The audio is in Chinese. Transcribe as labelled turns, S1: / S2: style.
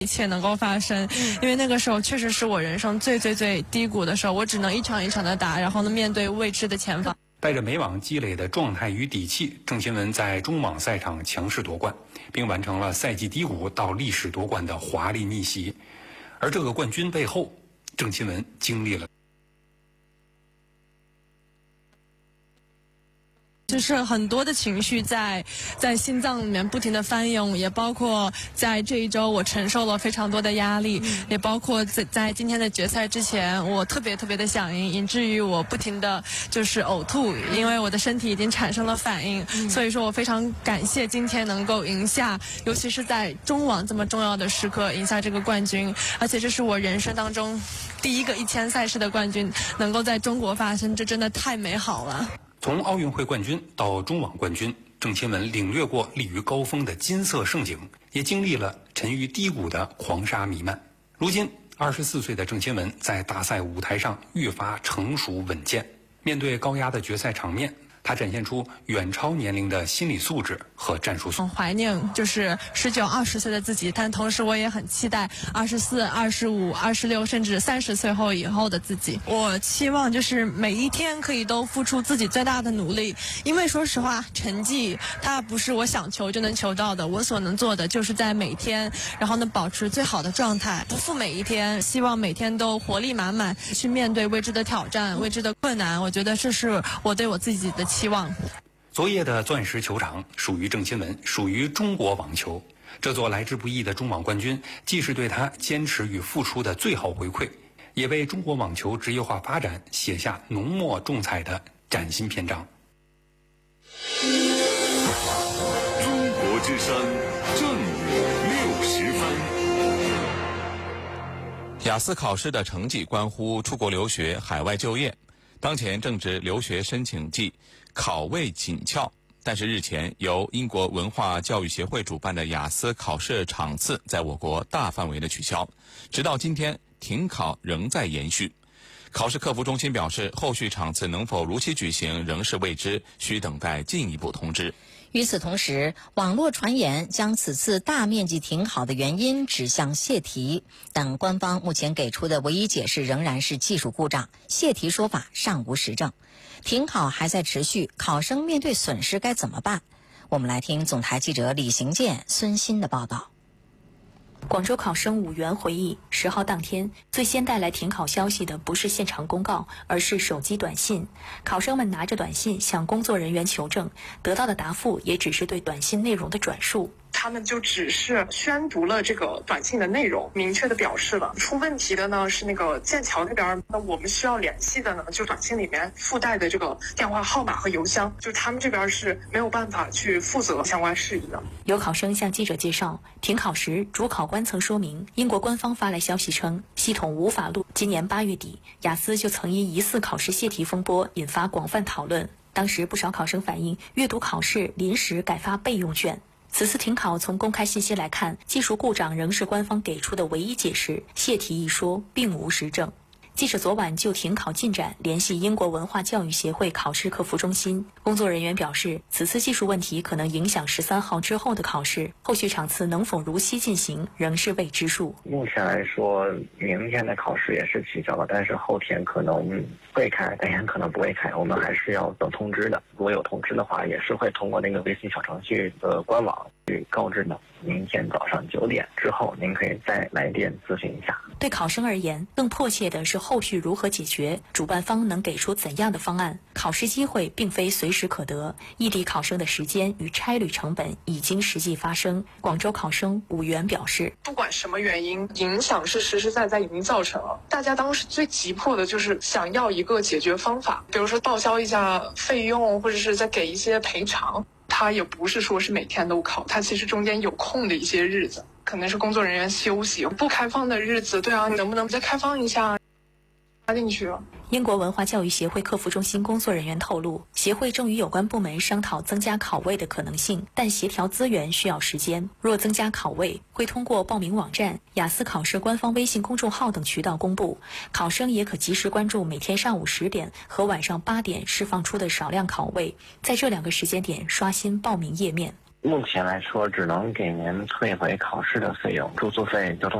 S1: 一切能够发生，因为那个时候确实是我人生最低谷的时候，我只能一场一场的打，然后呢面对未知的前方。
S2: 带着美网积累的状态与底气，郑钦文在中网赛场强势夺冠，并完成了赛季低谷到历史夺冠的华丽逆袭。而这个冠军背后，郑钦文经历了。
S1: 就是很多的情绪在心脏里面不停的翻涌，也包括在这一周我承受了非常多的压力，也包括在今天的决赛之前，我特别的想赢，以至于我不停的就是呕吐，因为我的身体已经产生了反应。所以说我非常感谢今天能够赢下，尤其是在中网这么重要的时刻赢下这个冠军，而且这是我人生当中第一个1000赛事的冠军，能够在中国发生，这真的太美好了。
S2: 从奥运会冠军到中网冠军，郑钦文领略过立于高峰的金色盛景，也经历了沉于低谷的狂沙弥漫。如今24岁的郑钦文在大赛舞台上愈发成熟稳健，面对高压的决赛场面，他展现出远超年龄的心理素质和战术素质。
S1: 很怀念就是19、20岁的自己，但同时我也很期待24、25、26甚至30岁以后的自己。我期望就是每一天可以都付出自己最大的努力，因为说实话，成绩它不是我想求就能求到的，我所能做的就是在每天，然后呢保持最好的状态，不负每一天，希望每天都活力满满，去面对未知的挑战、未知的困难。我觉得这是我对我自己的期望。
S2: 昨夜的钻石球场属于郑钦文，属于中国网球。这座来之不易的中网冠军，既是对他坚持与付出的最好回馈，也为中国网球职业化发展写下浓墨重彩的崭新篇章。
S3: 中国之声正午60分。
S4: 雅思考试的成绩关乎出国留学、海外就业。当前正值留学申请季，考位紧俏。但是日前由英国文化教育协会主办的雅思考试场次在我国大范围的取消，直到今天停考仍在延续。考试客服中心表示，后续场次能否如期举行仍是未知，需等待进一步通知。
S5: 与此同时，网络传言将此次大面积停考的原因指向泄题，但官方目前给出的唯一解释仍然是技术故障，泄题说法尚无实证。停考还在持续，考生面对损失该怎么办？我们来听总台记者李行健、孙鑫的报道。
S6: 广州考生武元回忆，10号当天，最先带来停考消息的不是现场公告，而是手机短信。考生们拿着短信向工作人员求证，得到的答复也只是对短信内容的转述。
S7: 他们就只是宣读了这个短信的内容，明确的表示了出问题的呢是那个剑桥那边，那我们需要联系的呢就短信里面附带的这个电话号码和邮箱，就他们这边是没有办法去负责相关事宜的。
S6: 有考生向记者介绍，停考时主考官曾说明，英国官方发来消息称系统无法录。今年8月底，雅思就曾因疑似考试泄题风波引发广泛讨论，当时不少考生反映阅读考试临时改发备用卷。此次停考从公开信息来看，技术故障仍是官方给出的唯一解释，泄题一说并无实证。记者昨晚就停考进展联系英国文化教育协会考试客服中心，工作人员表示，此次技术问题可能影响13号之后的考试，后续场次能否如期进行仍是未知数。
S8: 目前来说，明天的考试也是取消了，但是后天可能会开，但也可能不会开，我们还是要等通知的。如果有通知的话，也是会通过那个微信小程序的官网去告知的。明天早上9点之后，您可以再来电咨询一下。
S6: 对考生而言，更迫切的是后续如何解决，主办方能给出怎样的方案。考试机会并非随时可得，异地考生的时间与差旅成本已经实际发生。广州考生武元表示，
S7: 不管什么原因，影响是实实在在已经造成了。大家当时最急迫的就是想要一个解决方法，比如说报销一下费用，或者是再给一些赔偿。它也不是说是每天都考，它其实中间有空的一些日子，可能是工作人员休息不开放的日子，对啊，你能不能再开放一下？加进去了。
S6: 英国文化教育协会客服中心工作人员透露，协会正与有关部门商讨增加考位的可能性，但协调资源需要时间。若增加考位，会通过报名网站、雅思考试官方微信公众号等渠道公布，考生也可及时关注每天上午10点和晚上8点释放出的少量考位，在这2个时间点刷新报名页面。
S8: 目前来说，只能给您退回考试的费用，住宿费、交通